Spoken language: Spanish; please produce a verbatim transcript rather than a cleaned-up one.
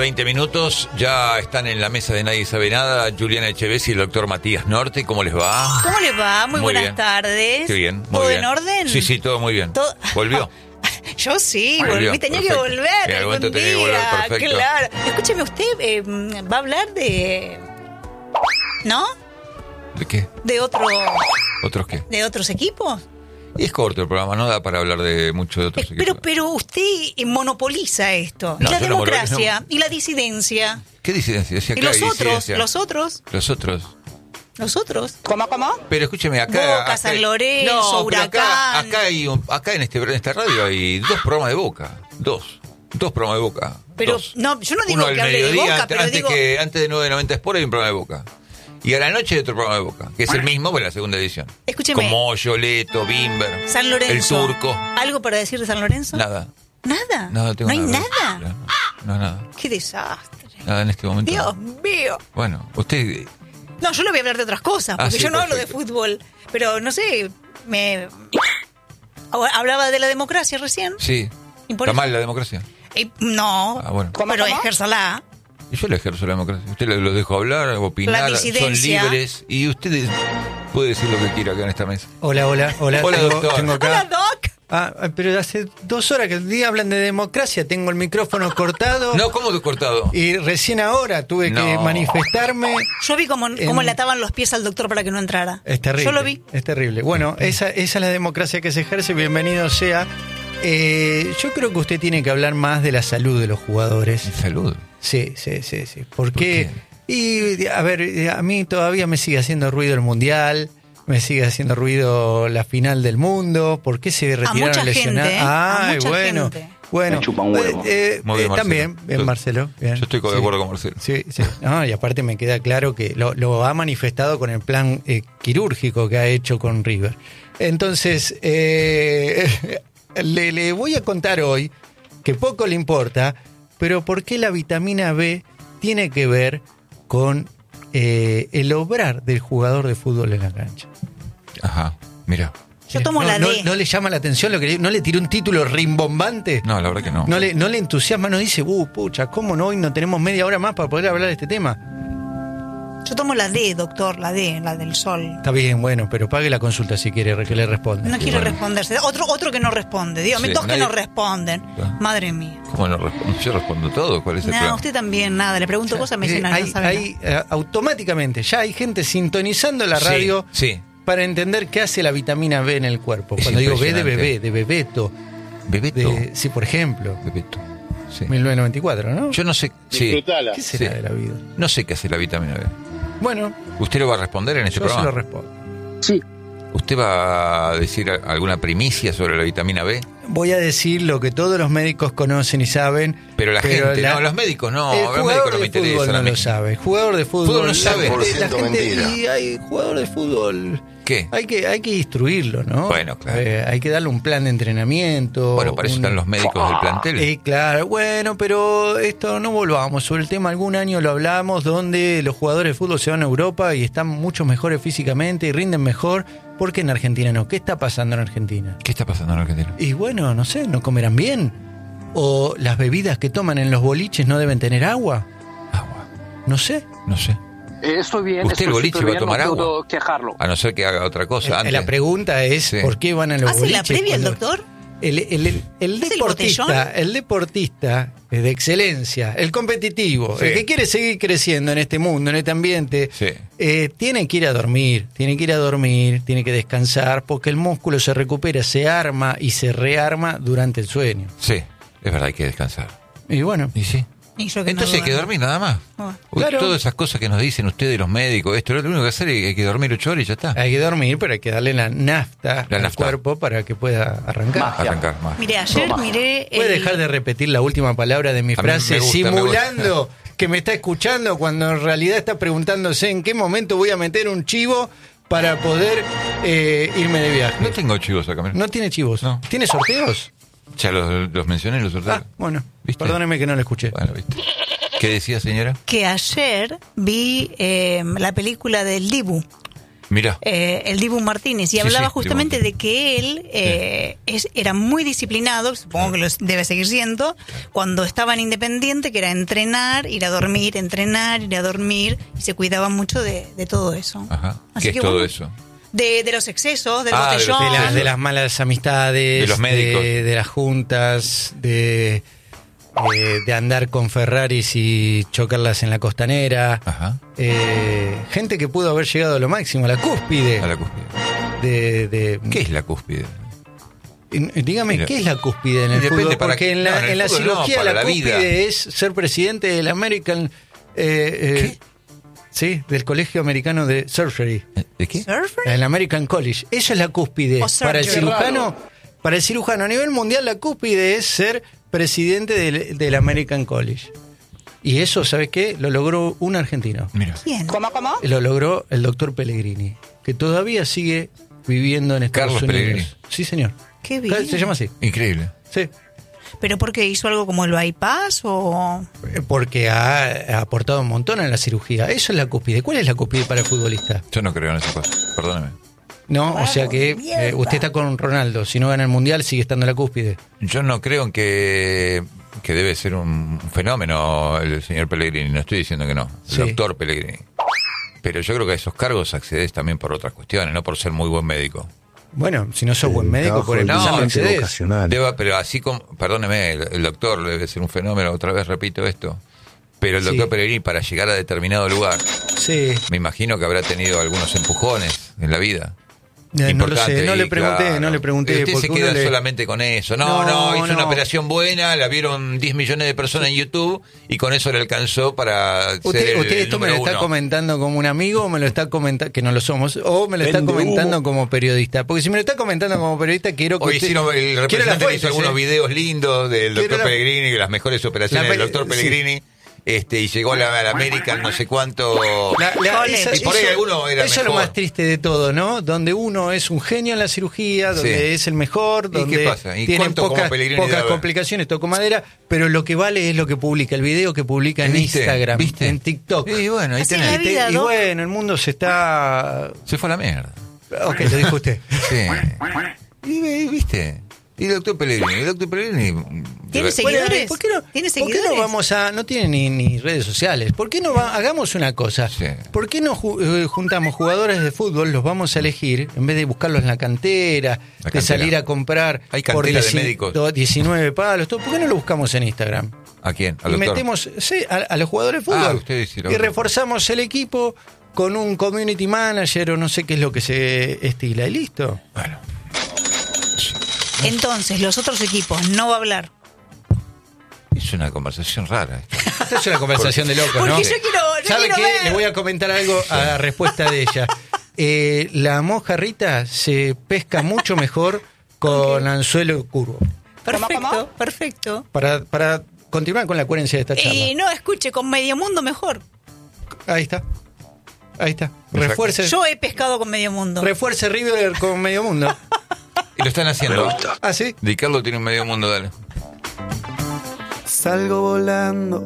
veinte minutos. Ya están en la mesa de Nadie Sabe Nada Juliana Echeverri y el doctor Matías Norte. ¿Cómo les va? ¿Cómo les va? Muy, Muy buenas bien. tardes. Qué bien. Muy ¿Todo bien. en orden? Sí, sí, todo muy bien. ¿Todo? ¿Volvió? Yo sí, Volvió, volví, tenía perfecto. que volver En algún algún momento tenía que día, volver, perfecto. claro. Escúcheme, usted eh, va a hablar de... ¿No? ¿De qué? ¿De otro, ¿Otros qué? de otros equipos? Y es corto el programa, no da para hablar de mucho de otros Eh, pero, equipos. pero usted eh, monopoliza esto. No, y la yo no monopolizo. democracia, y la disidencia. ¿Qué disidencia? Decía Y acá los hay otros, disidencia. los otros, Los otros. los otros. ¿Cómo, cómo? Pero escúcheme, acá... Boca, acá San Lorenzo, no, pero Huracán. Acá, acá, hay un- acá en, este, en esta radio hay dos programas de Boca. Dos. Dos programas de Boca. Pero, Dos. no, yo no digo Uno que al hable de mediodía, Boca, antes, pero antes digo... que, antes de nueve noventa Sport hay un programa de Boca. Y a la noche hay otro programa de Boca, que es el mismo, pero en la segunda edición. Escúcheme. Con Moyo, Leto, Bimber, San Lorenzo. el Turco. ¿Algo para decir de San Lorenzo? Nada. ¿Nada? Nada tengo ¿No hay nada. nada? No, no, nada. ¡Qué desastre! Nada en este momento. Dios mío. Bueno, usted... No, yo le voy a hablar de otras cosas, Ah, porque sí, yo no perfecto. hablo de fútbol. Pero, no sé, me... Hablaba de la democracia recién. Sí. ¿Y por ¿Está eso? mal la democracia? Eh, no, Ah, bueno. ¿Cómo, pero cómo? ejérzala. Y yo le ejerzo la democracia. Usted los dejo hablar, opinar, La son disidencia. libres. Y usted puede decir lo que quiera acá en esta mesa. Hola, hola, hola. Hola, tengo, doctor. tengo acá- Hola, Doc. Ah, ah, pero hace dos horas que el día hablan de democracia, tengo el micrófono cortado No, ¿cómo de cortado? y recién ahora tuve que No. manifestarme. Yo vi cómo, cómo En- le ataban los pies al doctor para que no entrara. Es terrible. Yo lo vi. Es terrible. Bueno, esa, esa es la democracia que se ejerce, bienvenido sea. Eh, yo creo que usted tiene que hablar más de la salud de los jugadores. Salud. Sí, sí, sí, sí. ¿Por ¿Por qué? Y, a ver, a mí todavía me sigue haciendo ruido el Mundial, me sigue haciendo ruido la final del mundo. ¿Por qué se retiraron mucha lesionados? gente, ¿eh? A Ay, mucha bueno. gente. Bueno, Me chupa un huevo. eh, Muy bien, eh, Marcelo. también, bien, Yo- Marcelo. Bien. yo estoy de Sí. acuerdo con Marcelo. Sí, sí. No, y aparte me queda claro que lo, lo ha manifestado con el plan eh, quirúrgico que ha hecho con River. Entonces, eh, le, le voy a contar hoy, que poco le importa, pero por qué la vitamina B tiene que ver con eh, el obrar del jugador de fútbol en la cancha. Ajá, mira. Yo tomo no, la no, D. ¿No le llama la atención lo que no le tiró un título rimbombante? No, la verdad que no. No le, no le entusiasma, no dice, uh, pucha, ¿cómo no? Hoy no tenemos media hora más para poder hablar de este tema. Yo tomo la D, doctor, la D, la del sol. Está bien, bueno, pero pague la consulta si quiere que le responda. No quiere bueno. responderse. Otro, otro que no responde. Dígame, Sí, dos nadie- que no responden. Claro. Madre mía. ¿Cómo no respondo? Yo respondo todo. ¿Cuál es el Nada, plan? usted también, nada. Le pregunto cosas, me Eh, dice nada. hay, no sabe hay, nada. eh, automáticamente, ya hay gente sintonizando la radio Sí, sí. para entender qué hace la vitamina B en el cuerpo. Es Cuando digo B de impresionante. bebé, de bebeto, Bebeto. de, sí, por ejemplo, Bebeto. Sí. mil novecientos noventa y cuatro, ¿no? Yo no sé. Sí. Disfrutala. ¿Qué será Sí. de la vida? No sé qué hace la vitamina B. Bueno, ¿Usted lo va a responder en este yo se lo programa? respondo. Sí. ¿Usted va a decir a- alguna primicia sobre la vitamina B? Voy a decir lo que todos los médicos conocen y saben. Pero la gente, no, los médicos no, El los médicos jugador no me de fútbol interesan a no mí. lo sabe. El jugador de fútbol, Fútbol no sabe. La gente, la cien por ciento gente- mentira. y hay jugador de fútbol. ¿Qué? Hay que, hay que instruirlo, ¿no? Bueno, claro. Eh, hay que darle un plan de entrenamiento. Bueno, para eso un- están los médicos del plantel. Eh, claro, bueno, pero esto no volvamos sobre el tema. Algún año lo hablamos, donde los jugadores de fútbol se van a Europa y están mucho mejores físicamente y rinden mejor. ¿Por qué en Argentina no? ¿Qué está pasando en Argentina? ¿Qué está pasando en Argentina? Y bueno, no sé, ¿no comerán bien? ¿O las bebidas que toman en los boliches no deben tener agua? Agua. No sé. No sé. Eh, estoy bien. ¿Usted el estoy boliche súper va a bien, tomar no agua? puedo quejarlo. A no ser que haga otra cosa Eh, antes. La pregunta es, Sí. ¿por qué van a los ¿Hace boliches? la previa el cuando- doctor? El, el, el, el ¿Es el deportista, botellón? el deportista es de excelencia, el competitivo, Sí. el que quiere seguir creciendo en este mundo, en este ambiente, Sí. eh, tiene que ir a dormir, tiene que ir a dormir, tiene que descansar, porque el músculo se recupera, se arma y se rearma durante el sueño. Sí, es verdad, hay que descansar. Y bueno, ¿Y sí? Y yo que Entonces no hay que duermo. dormir nada más. Ah. Uy, Claro. Todas esas cosas que nos dicen ustedes, los médicos, esto, lo único que hacer es que hay que dormir ocho horas y ya está. hay que dormir, pero hay que darle la nafta La al nafta. cuerpo para que pueda arrancar. Magia. Arrancar más. Mire, ayer miré... ¿Puede el- dejar de repetir la última palabra de mi A mí me frase gusta, me simulando que me está escuchando cuando en realidad está preguntándose en qué momento voy a meter un chivo para poder eh, irme de viaje? No tengo chivos acá. mira. ¿No tiene chivos? No. ¿Tiene sorteos? Ya los, los mencioné, los sorteos. Ah, bueno, ¿Viste? perdóneme que no lo escuché. Bueno, ¿viste? ¿Qué decía, señora? Que ayer vi eh, la película del Dibu. Mirá. Eh, el Dibu Martínez, y Sí, hablaba sí, justamente Dibu de que él eh, es, era muy disciplinado, supongo que lo debe seguir siendo, cuando estaba en Independiente, que era entrenar, ir a dormir, entrenar, ir a dormir, y se cuidaba mucho de, de todo eso. Ajá. Así ¿Qué es que, todo bueno, eso? De, de los excesos, del Ah, de los- botellón. De, la- de las malas amistades, De los médicos. de, de las juntas, de, de, de andar con Ferraris y chocarlas en la costanera. Ajá. Eh, gente que pudo haber llegado a lo máximo, a la cúspide. A la cúspide. De, de- ¿Qué es la cúspide? Y- Dígame, Mira. ¿qué es la cúspide en el Depende fútbol? para Porque qué- en la, no, en el en la fútbol no, cirugía para la, la vida. cúspide es ser presidente del American... eh, eh, sí, del Colegio Americano de Surgery. ¿De qué? ¿Surfer? El American College. Eso es la cúspide. O Para el surgery. cirujano, para el cirujano a nivel mundial, la cúspide es ser presidente del, del American College. Y eso, ¿sabes qué? Lo logró un argentino. Mira. ¿Quién? ¿Cómo, cómo? Lo logró el doctor Pellegrini, que todavía sigue viviendo en Estados Carlos Unidos. Pellegrini. Sí, señor. Qué bien. Se llama así. Increíble. Sí. ¿Pero porque hizo algo como el bypass o...? Porque ha, ha aportado un montón a la cirugía. Eso es la cúspide. ¿Cuál es la cúspide para el futbolista? Yo no creo en esa cosa. Perdóname. No, o sea que eh, usted está con Ronaldo. Si no gana el mundial, sigue estando en la cúspide. Yo no creo en que, que debe ser un fenómeno el señor Pellegrini. No estoy diciendo que no. El Sí. doctor Pellegrini. Pero yo creo que a esos cargos accedes también por otras cuestiones, no por ser muy buen médico. Bueno, si no sos buen médico, por el No, examen sí, accedes. Deba- pero así como, perdóneme, el, el doctor debe ser un fenómeno, otra vez repito esto. Pero el doctor Sí. Pellegrini, para llegar a determinado lugar, Sí. me imagino que habrá tenido algunos empujones en la vida. Eh, no lo sé, Importante, no y le pregunté, claro. no le pregunté. Usted porque se uno queda le- solamente con eso. No, No, no, hizo no. una operación buena, la vieron diez millones de personas en YouTube y con eso le alcanzó para ser Usted, el, usted el esto me lo número está uno. comentando como un amigo o me lo está comentando, que no lo somos, o me lo está Vende comentando humo. como periodista. Porque si me lo está comentando como periodista, quiero que Hoy usted... hicieron, el quiero las representante fuentes, hizo algunos ¿eh? videos lindos del Quiero doctor la- Pellegrini, las mejores operaciones La del pe- doctor sí. Pellegrini. Este, y llegó a la, a la American no sé cuánto. La- la- College. esa- Y por ahí eso- alguno era eso es lo mejor. más triste de todo, ¿no? Donde uno es un genio en la cirugía, donde Sí. es el mejor, ¿Y qué donde pasa? ¿Y tiene cuánto como pocas, Pellegrini pocas debe? complicaciones, toco madera, pero lo que vale es lo que publica, el video que publica en ¿Viste? Instagram, ¿Viste? en TikTok. Y bueno, ahí Así es tenés. la vida, y Doc. bueno, el mundo se está... Se fue a la mierda. Ok, lo dijo usted. Sí. Y, y, ¿viste? Y el doctor Pellegrini. El doctor Pellegrini. ¿Tiene debe- seguidores? Bueno, ¿por qué no, ¿Tiene ¿por qué no seguidores? vamos a.? No tiene ni, ni redes sociales. ¿Por qué no va- hagamos una cosa? Sí. ¿Por qué no ju- eh, juntamos jugadores de fútbol, los vamos a elegir, en vez de buscarlos en la cantera, La de cantera. salir a comprar Hay por cantera de dieci- médicos. do- diecinueve palos? Todo? ¿Por qué no lo buscamos en Instagram? ¿A quién? ¿Al Y doctor? metemos sí, a, a los jugadores de Ah, fútbol. usted dice lo y otro. reforzamos el equipo con un community manager o no sé qué es lo que se estila. Y listo. Bueno. Entonces, los otros equipos no va a hablar. Es una conversación rara. esta. Esta es una conversación de locos, Porque ¿no? yo quiero, yo ¿Sabe quiero qué? ver. Le voy a comentar algo a la respuesta de ella. Eh, la mojarrita se pesca mucho mejor con anzuelo curvo. Perfecto, ¿Cómo, cómo? perfecto. Para, para continuar con la coherencia de esta charla. Y no, escuche, con Medio Mundo mejor. Ahí está. Ahí está. Exacto. Refuerce, Yo he pescado con Medio Mundo. refuerce River con medio mundo. Y lo están haciendo. ¿Ah, sí? Di Carlo tiene un medio mundo, dale. Salgo volando